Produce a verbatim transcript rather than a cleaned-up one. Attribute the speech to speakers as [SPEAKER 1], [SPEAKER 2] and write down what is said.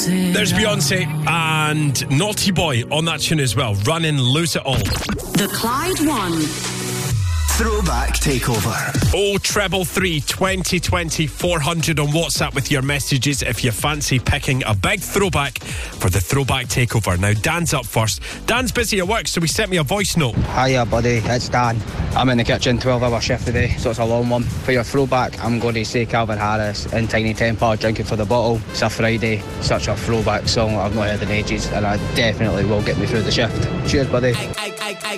[SPEAKER 1] There's Beyonce and Naughty Boy on that tune as well. Run and Lose It All.
[SPEAKER 2] The Clyde One
[SPEAKER 3] Throwback Takeover.
[SPEAKER 1] Oh, treble three, twenty twenty, four hundred on WhatsApp with your messages if you fancy picking a big throwback for the Throwback Takeover. Now, Dan's up first. Dan's busy at work, so he sent me a voice note.
[SPEAKER 4] Hiya, buddy. It's Dan. I'm in the kitchen, twelve hour shift today, so it's a long one. For your throwback, I'm going to say Calvin Harris and Tiny Temper, Drinking for the Bottle. It's a Friday. Such a throwback song I've not heard in ages, and I definitely will get me through the shift. Cheers, buddy. I, I, I, I.